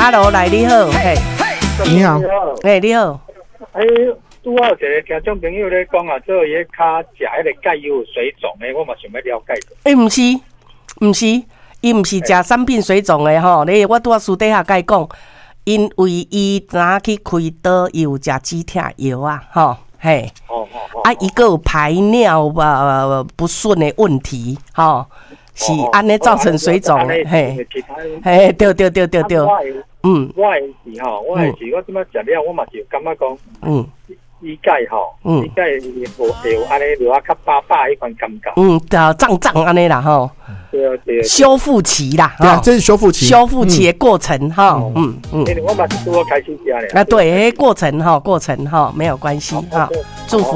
，Hello， 来你好，嘿， 你好， 你好， 拄好有一个听众朋友咧讲啊，做伊骹食迄个钙有水肿诶，我嘛想要了解。 毋是，伊毋是食产品水肿诶吼。我拄仔私底下甲伊讲，因为伊若去开刀，伊有食止痛药啊，吼，嘿，伊个有排尿不顺诶问题，吼，是安尼造成水肿诶，嘿，对。 我的是吼，我即摆食了，我嘛是感觉讲，伊钙吼，伊钙会有安尼落啊较巴迄款感觉。 胀安尼啦吼。 对。 修复期啦， 对啊，这是修复期的过程哈。 我嘛是拄好开始食咧。 对，过程哈，没有关系哈，祝福。